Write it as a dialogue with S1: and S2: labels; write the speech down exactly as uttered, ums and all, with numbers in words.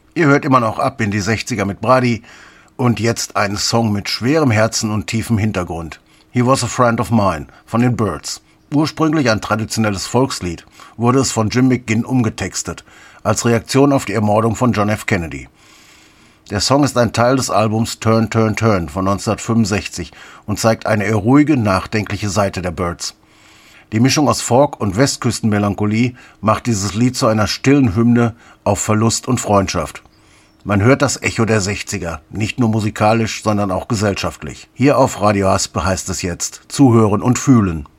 S1: Ihr hört immer noch ab in die sechziger mit Brady und jetzt einen Song mit schwerem Herzen und tiefem Hintergrund. He Was a Friend of Mine von den Byrds. Ursprünglich ein traditionelles Volkslied, wurde es von Jim McGinn umgetextet, als Reaktion auf die Ermordung von John F. Kennedy. Der Song ist ein Teil des Albums Turn, Turn, Turn von neunzehnhundertfünfundsechzig und zeigt eine eher ruhige, nachdenkliche Seite der Byrds. Die Mischung aus Folk und Westküstenmelancholie macht dieses Lied zu einer stillen Hymne auf Verlust und Freundschaft. Man hört das Echo der sechziger, nicht nur musikalisch, sondern auch gesellschaftlich. Hier auf Radio Haspe heißt es jetzt Zuhören und Fühlen.